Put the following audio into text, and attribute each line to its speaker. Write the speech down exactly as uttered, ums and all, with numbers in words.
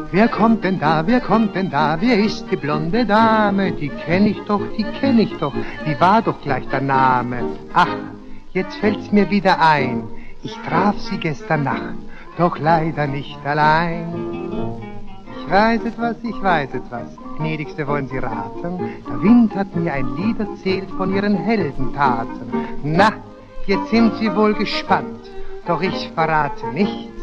Speaker 1: Wer kommt denn da, wer kommt denn da, wer ist die blonde Dame? Die kenn ich doch, die kenn ich doch, die war doch gleich der Name. Ach, jetzt fällt's mir wieder ein, ich traf sie gestern Nacht, doch leider nicht allein. Ich weiß etwas, ich weiß etwas, gnädigste, wollen Sie raten? Der Wind hat mir ein Lied erzählt von ihren Heldentaten. Na, jetzt sind Sie wohl gespannt, doch ich verrate nichts.